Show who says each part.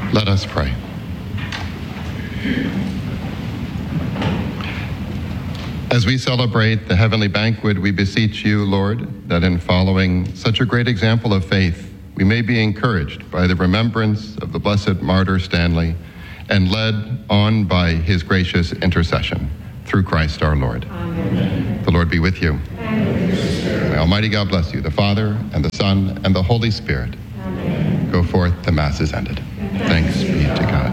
Speaker 1: Let us pray. As we celebrate the heavenly banquet, we beseech you, Lord, that in following such a great example of faith, we may be encouraged by the remembrance of the blessed martyr Stanley and led on by his gracious intercession through Christ our Lord. Amen. The Lord be with you. May Almighty God bless you, the Father, and the Son, and the Holy Spirit. Amen. Go forth, the Mass is ended. Thanks be to God.